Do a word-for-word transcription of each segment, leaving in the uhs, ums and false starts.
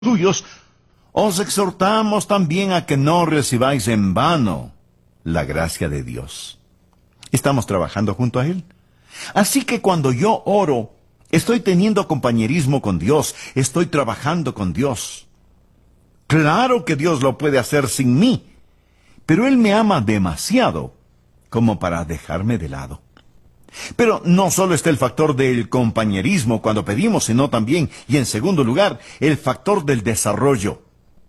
tuyos, os exhortamos también a que no recibáis en vano la gracia de Dios. Estamos trabajando junto a Él. Así que cuando yo oro, estoy teniendo compañerismo con Dios, estoy trabajando con Dios. Claro que Dios lo puede hacer sin mí, pero Él me ama demasiado como para dejarme de lado. Pero no solo está el factor del compañerismo cuando pedimos, sino también, y en segundo lugar, el factor del desarrollo.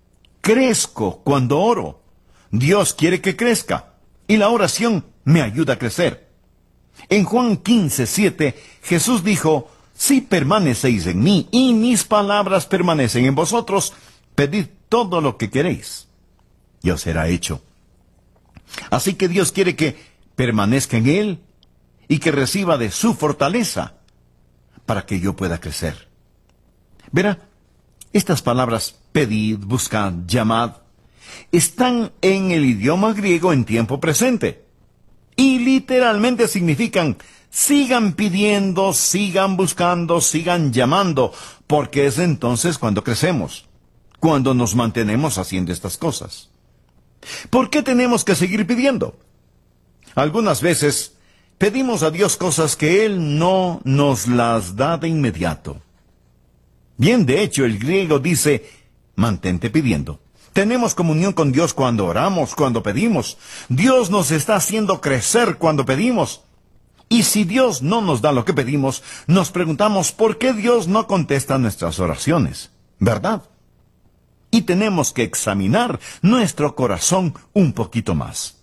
Crezco cuando oro. Dios quiere que crezca, y la oración me ayuda a crecer. En Juan quince, siete, Jesús dijo, si permanecéis en mí, y mis palabras permanecen en vosotros, pedid todo lo que queréis, y os será hecho. Así que Dios quiere que permanezca en Él, y que reciba de su fortaleza, para que yo pueda crecer. Verá, estas palabras, pedid, buscad, llamad, están en el idioma griego en tiempo presente. Y literalmente significan, sigan pidiendo, sigan buscando, sigan llamando, porque es entonces cuando crecemos, cuando nos mantenemos haciendo estas cosas. ¿Por qué tenemos que seguir pidiendo? Algunas veces pedimos a Dios cosas que Él no nos las da de inmediato. Bien, de hecho, el griego dice, mantente pidiendo. Tenemos comunión con Dios cuando oramos, cuando pedimos. Dios nos está haciendo crecer cuando pedimos. Y si Dios no nos da lo que pedimos, nos preguntamos por qué Dios no contesta nuestras oraciones, ¿verdad? Y tenemos que examinar nuestro corazón un poquito más.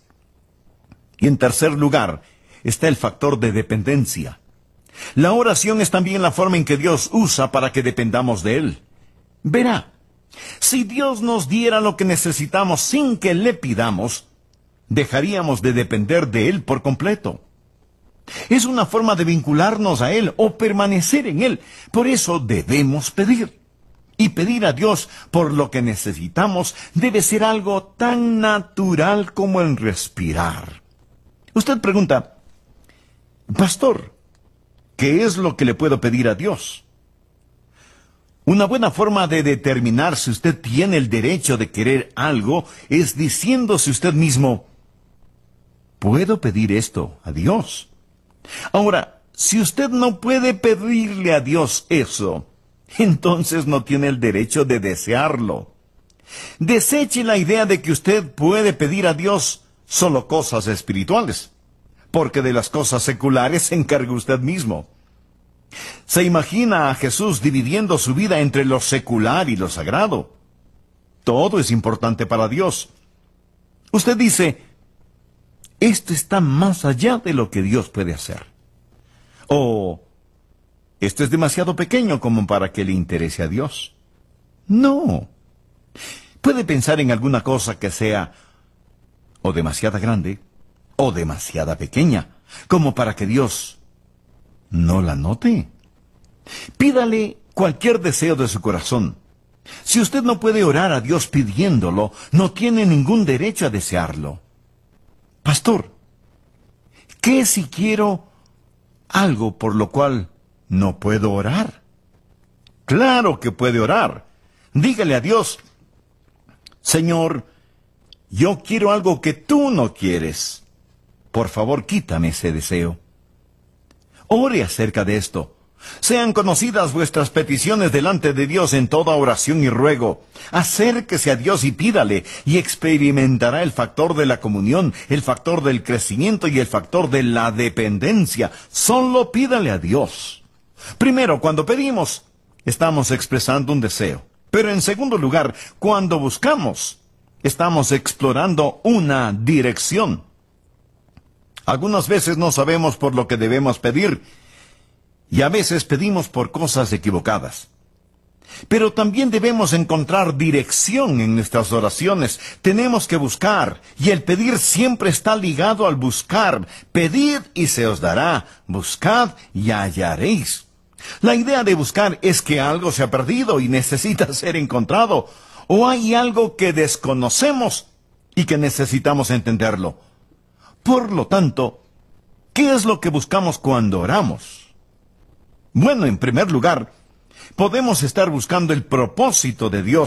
Y en tercer lugar, está el factor de dependencia. La oración es también la forma en que Dios usa para que dependamos de Él. Verá, si Dios nos diera lo que necesitamos sin que le pidamos, dejaríamos de depender de Él por completo. Es una forma de vincularnos a Él o permanecer en Él. Por eso debemos pedir. Y pedir a Dios por lo que necesitamos debe ser algo tan natural como el respirar. Usted pregunta, Pastor, ¿qué es lo que le puedo pedir a Dios? Una buena forma de determinar si usted tiene el derecho de querer algo es diciéndose usted mismo, ¿puedo pedir esto a Dios? Ahora, si usted no puede pedirle a Dios eso, entonces no tiene el derecho de desearlo. Deseche la idea de que usted puede pedir a Dios solo cosas espirituales, porque de las cosas seculares se encarga usted mismo. ¿Se imagina a Jesús dividiendo su vida entre lo secular y lo sagrado? Todo es importante para Dios. Usted dice, esto está más allá de lo que Dios puede hacer. O, esto es demasiado pequeño como para que le interese a Dios. No. Puede pensar en alguna cosa que sea o demasiada grande o demasiada pequeña, como para que Dios no la note. Pídale cualquier deseo de su corazón. Si usted no puede orar a Dios pidiéndolo, no tiene ningún derecho a desearlo. Pastor, ¿qué si quiero algo por lo cual no puedo orar? Claro que puede orar. Dígale a Dios, Señor, yo quiero algo que tú no quieres. Por favor, quítame ese deseo. Ore acerca de esto. Sean conocidas vuestras peticiones delante de Dios en toda oración y ruego. Acérquese a Dios y pídale, y experimentará el factor de la comunión, el factor del crecimiento y el factor de la dependencia. Solo pídale a Dios. Primero, cuando pedimos, estamos expresando un deseo. Pero en segundo lugar, cuando buscamos, estamos explorando una dirección. Algunas veces no sabemos por lo que debemos pedir, y a veces pedimos por cosas equivocadas. Pero también debemos encontrar dirección en nuestras oraciones. Tenemos que buscar, y el pedir siempre está ligado al buscar. Pedid y se os dará, buscad y hallaréis. La idea de buscar es que algo se ha perdido y necesita ser encontrado, o hay algo que desconocemos y que necesitamos entenderlo. Por lo tanto, ¿qué es lo que buscamos cuando oramos? Bueno, en primer lugar, Podemos estar buscando el propósito de Dios